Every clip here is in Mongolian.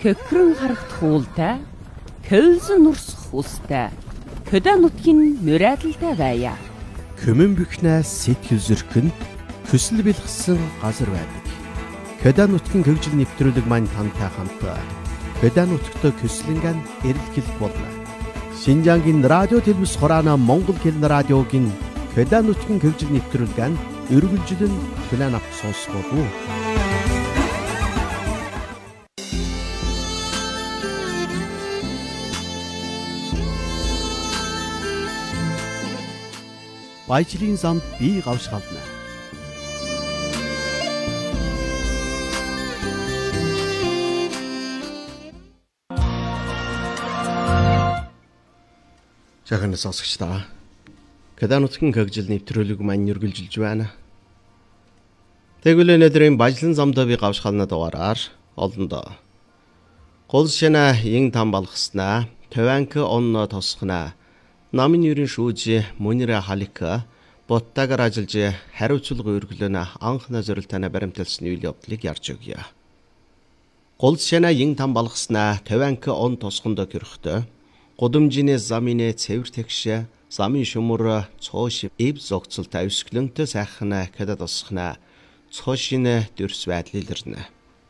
Көхрөн харагт хуултай, көлзөн нурсах устай, хөдөө нутгийн мөрөөдөлтэй байя. Көмөн бүхнээс сэтгэл зөркөн, хүсэл бэлгсэн газар байдаг. Хөдөө нутгийн хөгжил нэвтрүүлэг маань тантай хамт хөдөө нутагт көслөнгөн эрэлхэл болно. Шинжангийн радио телевиз хураана Монгол хэл радиогийн хөдөө нутгийн хөгжил нэвтрүүлгэн өргөлжлөн хүлээн авах сонсгоо. Баяжлын замд би гавшгална. Жахан сонсогчдаа. Хөдөө нутгийн хөгжил нэвтрүүлэг маань өргөлжилж байна. Тэгвэл өнөөдрийн Баяжлан замд би гавшгална дугаараар олондоо. Гол шана ин там балгаснаа, төванк онно тосгонаа. Намын юрийн шүүж Мөнирэ Халика боттагаар ажиллаж хариуцлага өргөлөөнө анхны зорилтоо баримталсан үйл явдлыг ярьж өгье. Гол шана ин там балгаснаа, төванк он тосгондоо гэрхтөө гудамжины замын цэвэр тэгш замын шумур цоош эв зогцолтой өсгөлөнтэй сайхна кадад осхна цоошин дөрс байдал илэрнэ.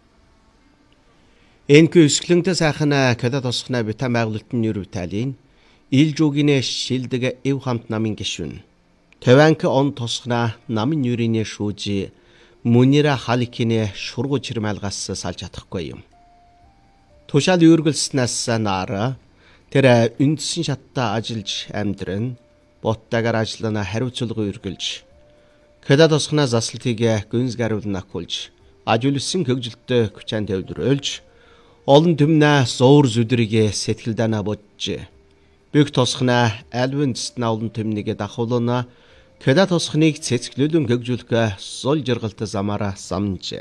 Энэхүү өсгөлөнтэй сайхна кадад осхна битам байгуулалтын нэр үталийн Илжүүгийн шилдэг эв хамт намын гишүүн. Төванк он тосгона намын юрийн шүүж Мөнирэ Халикийн шургуу чирмэлгаас салж чадахгүй юм. Тушаал өргөлснээс наара тэр үндсэн шатта ажиллаж амьдран боттагаар ажиллана хариуцлага өргөлж кадад тосгона заслтыг гүнз гаруулна акулж ажуулсан хөгжилтөй хүчаан төвлөрүүлж олон төмнө зуур зүдрийг сэтгэлдэнэ бодж Büyük tosxna Alvinst наулын төмнийг дахуулна кадад тосхныг цэцгэлүүлэн хөгжүүлэх зол жаргалтай замаараа самж.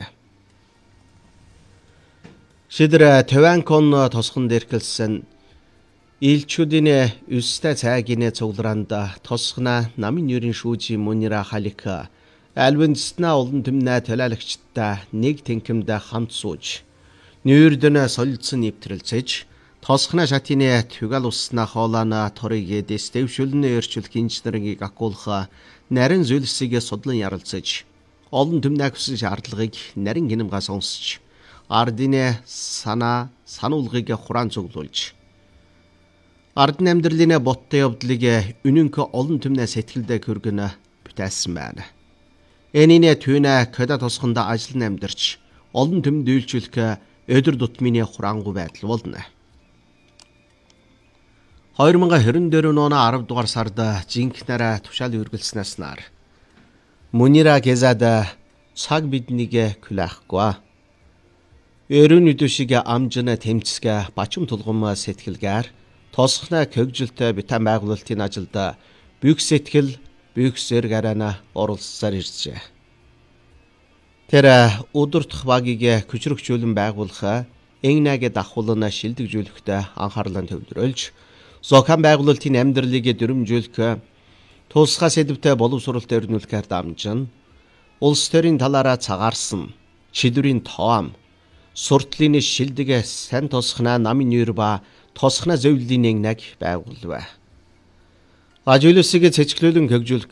Шидэр төванкон тосхон дэрхэлсэн илчүүдийн өстэй цайгийн цуглараанд тосхна намын юрийн шүүж Мөнирэ Халика Alvinst наулын төмнө төлөөлөгчтэй нэг тэнхимд хамт сууж нүүрдэн солилцсон нэвтрэлцэж Тосхна шатины түгэл уснаа хоолоона торыг дэвшүүлнэ өрчүүлэх инженерийг акуулах нарийн зүйлсийг судлан ярилцаж олон төмнө хүссэн шаардлагыг нарийн гинэмгээс сонсч ардын сануулгыг хураан цуглуулж ардын амьдралын боттой явдлыг үнэнх олон төмнө сэтгэлдээ хөргөнө бүтээсэн байна. Энийн түүнэ кадад тосхонд ажиллан амьдарч олон төмөнд үйлчлэх өдөр тутмын хураангуй байдал болно. 2024 оны 10 дугаар сард жинхнээр тушаал үргэлжлснээс нар Мөнирэ Кезад цаг биднийг хүлээхгүй. Эрүүн үдэшиг амжина тэмцэгэ бачим тулгам сэтгэлгээр тосхна хөгжилтэй битам байгуулалтын ажилд бүх сэтгэл бүх зэрэг арана оролцсоор иржээ. Тэр өдөртх багийг хүчрхжүүлэн байгуулах энэгээ дахуулна шилдэгжүүлэхдээ анхаарлаа төвлөрүүлж Зохан байгуулалтын амьдралыг дөрвөмжүүлэх тусгай сэдвтэй боловсролтой өрнүүлэхээр дамжин улс төрийн талаараа цагаарсан чидүрийн тоом суртлын шилдэг сан тосхна намын нэр ба тосхна зөвлөлийн нэг байгуулв. Ажуулсыг цэцгэлүүлэн хөгжүүлэх